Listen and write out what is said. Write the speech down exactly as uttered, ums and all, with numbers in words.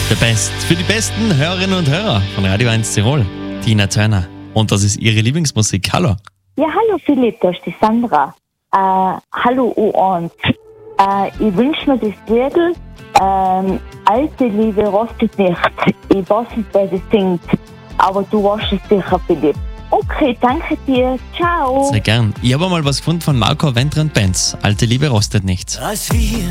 Der Best für die besten Hörerinnen und Hörer von Radio eins Tirol, Tina Turner. Und das ist ihre Lieblingsmusik. Hallo. Ja, hallo Philipp, da ist die Sandra. Äh, hallo U eins. Äh, ich wünsche mir das Lied, ähm, Alte Liebe rostet nicht. Ich weiß nicht, wer das singt, aber du weißt es sicher, Philipp. Okay, danke dir. Ciao. Sehr gern. Ich habe mal was gefunden von Marco Wentrand Benz. Alte Liebe rostet nicht. Als wir